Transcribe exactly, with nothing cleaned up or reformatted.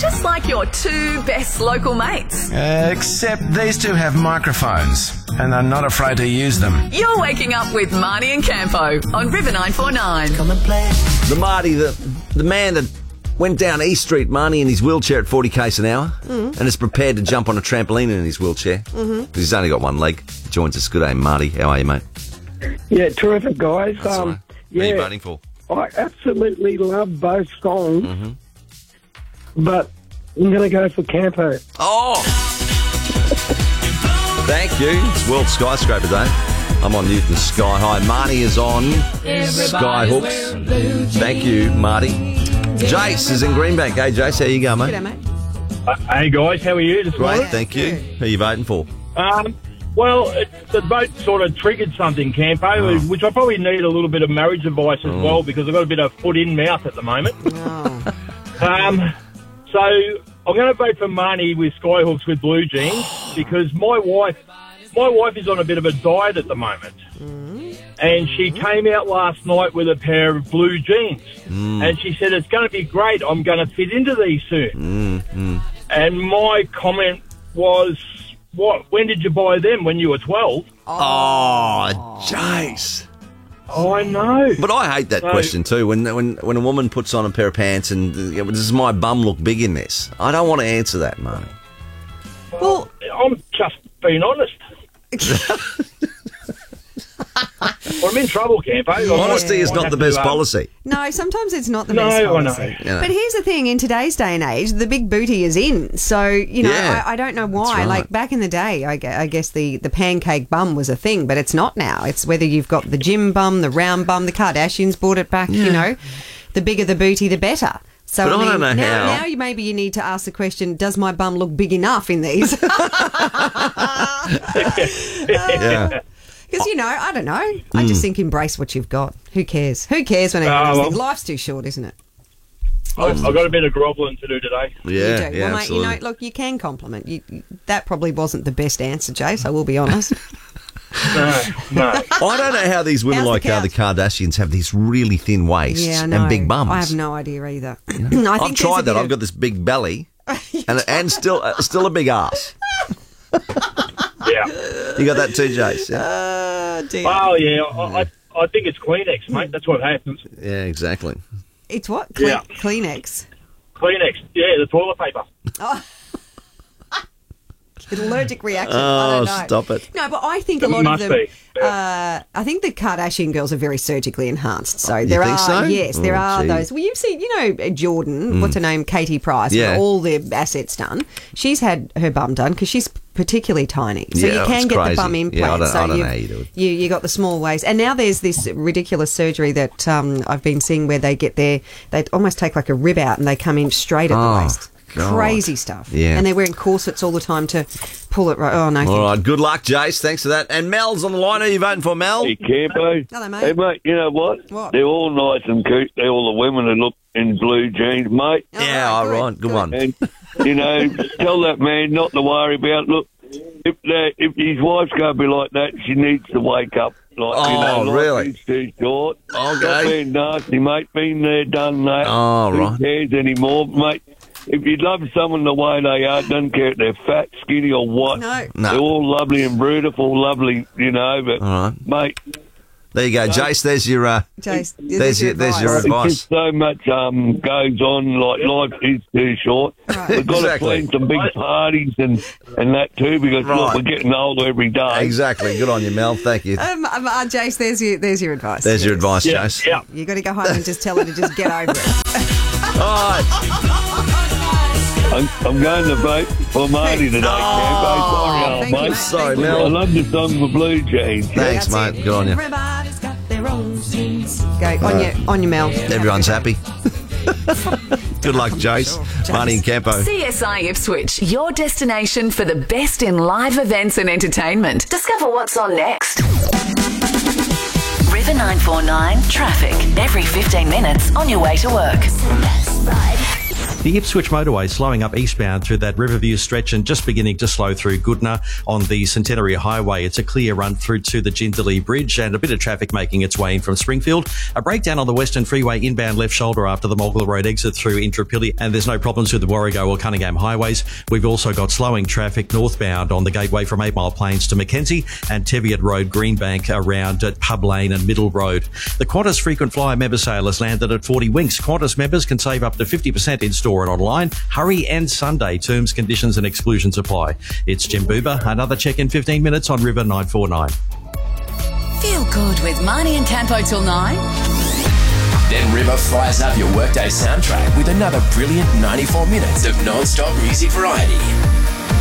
just like your two best local mates. Uh, except these two have microphones and are not afraid to use them. You're waking up with Marnie and Campo on River nine four nine. Come and play. The Marty, the, the man that went down East Street, Marnie, in his wheelchair at forty k's an hour mm. and is prepared to jump on a trampoline in his wheelchair because mm-hmm. he's only got one leg. Joins us. Good day, Marty. How are you, mate? Yeah, terrific, guys. That's um, right. yeah, Who are you voting for? I absolutely love both songs, Mm-hmm. but I'm going to go for Campo. Oh! Thank you. It's World Skyscraper Day. I'm on Newton Sky High. Marty is on Sky Hooks. Thank you, Marty. Jace is in Greenbank. Hey, Jace, how you going, mate? G'day, mate. Uh, hey, guys, how are you this morning? Great, thank you. Who are you voting for? Um, well, it, the vote sort of triggered something, Campo, Oh. which I probably need a little bit of marriage advice as Oh. well, because I've got a bit of foot in mouth at the moment. Oh. Um, so I'm going to vote for Marnie with Skyhooks with blue jeans because my wife, my wife is on a bit of a diet at the moment, mm. and she came out last night with a pair of blue jeans, mm. and she said it's going to be great. I'm going to fit into these soon. Mm, mm. And my comment was, "What? When did you buy them? When you were twelve?" Oh, Jace. Oh, I know. But I hate that So- question too. When when when a woman puts on a pair of pants and uh, does my bum look big in this? I don't want to answer that, Marty. Well, I'm just being honest. Well, I'm in trouble, Campo. Honesty is not the best policy. no, sometimes it's not the No, best I policy. know. You know. But here's the thing, in today's day and age, the big booty is in. So, you know, Yeah, I, I don't know why. right. Like, back in the day, I, gue- I guess the, the pancake bum was a thing, but it's not now. It's whether you've got the gym bum, the round bum, the Kardashians brought it back, you know. The bigger the booty, the better. So, But I I mean, don't know now, how. now you maybe you need to ask the question, does my bum look big enough in these? Yeah. Because, you know, I don't know. I just think embrace what you've got. Who cares? Who cares when everyone's Oh, well. thinking, life's too short, isn't it? I've, I've got a bit of grovelling to do today. Yeah, you do. yeah, well, mate, absolutely. you know, look, you can compliment. You, you- that probably wasn't the best answer, Jace, I will be honest. No, no. I don't know how these women How's the like uh, the couch? Kardashians have these really thin waists Yeah, I know. and big bums. I have no idea either. I think I've there's a tried bit that. of- I've got this big belly and and still uh, still a big ass. Yeah. You got that too, Jace? Yeah, Uh, dear. Oh, yeah. I, I, I think it's Kleenex, mate. That's what happens. yeah exactly. It's what? Cle- Yeah. Kleenex. Kleenex. Yeah, the toilet paper. An allergic reaction. I Oh, don't know. stop it. No, but I think a It lot must of them. be. Uh, I think the Kardashian girls are very surgically enhanced. So there think are, so? yes, there Oh, are gee. those. Well, you've seen, you know, Jordan. What's her name? Katie Price. with Yeah. all their assets done. She's had her bum done because she's particularly tiny. So Yeah, you can it's get crazy. the bum Yeah, I implant. don't- so I don't know you've- how you do it. You, you got the small waist, and now there's this ridiculous surgery that um, I've been seeing where they get their they almost take like a rib out and they come in straight at Oh, the waist. God. Crazy stuff. Yeah. And they're wearing corsets all the time to pull it right. Oh no. thank All you. right, good luck, Jace. Thanks for that. And Mel's on the line. Who are you voting for, Mel? Hey, Campo. Hello, mate. Hey, mate, you know what? What? They're all nice and cute. They're all the women that look in blue jeans, mate. All Yeah, all good, right, good one. And, you know, tell that man not to worry about, look, if that, if his wife's going to be like that, she needs to wake up. Like, you Oh, know, life really? is too short. Okay. Stop being nasty, mate. Been there, done that. Oh, Who right. cares anymore, mate? If you love someone the way they are, doesn't care if they're fat, skinny or what. No. No. They're all lovely and beautiful, lovely, you know, but, All right. mate, There you go, Jace. There's your uh, Jace, there's your there's your It's advice. just so much um, goes on, like life is too short. Right. We've got Exactly. to plan some big parties and, and that too, because Right. look, we're getting older every day. Exactly. Good on you, Mel. Thank you. Um, um, uh, Jace, there's your there's your advice. There's your advice, Yeah, Jace. yeah. You got to go home and just tell her to just get over it. All right. I'm, I'm going to vote for Marty today, Campo. Sorry, old thank you, mate. mate. Sorry, Thank you. I Mel. love the song for Blue Jeans. Thanks, That's mate. it. Good on you. Everybody's got their own jeans. Go on your on your Mel. Everyone's happy. Good luck, Jace, Marty and Campo. C S I Ipswich, your destination for the best in live events and entertainment. Discover what's on next. River nine four nine traffic every fifteen minutes on your way to work. The Ipswich motorway slowing up eastbound through that Riverview stretch and just beginning to slow through Goodna on the Centenary Highway. It's a clear run through to the Jindalee Bridge and a bit of traffic making its way in from Springfield. A breakdown on the Western Freeway inbound left shoulder after the Mulgala Road exit through Intrapilli, and there's no problems with the Warrego or Cunningham highways. We've also got slowing traffic northbound on the gateway from Eight Mile Plains to Mackenzie and Teviot Road Greenbank around at Pub Lane and Middle Road. The Qantas frequent flyer member sale has landed at forty winks. Qantas members can save up to fifty percent in store and online. Hurry and Sunday. Terms, conditions and exclusions apply. It's Jim Boober. Another check in fifteen minutes on River nine four nine. Feel good with Marnie and Campo till nine. Then River fires up your workday soundtrack with another brilliant ninety-four minutes of non-stop music variety.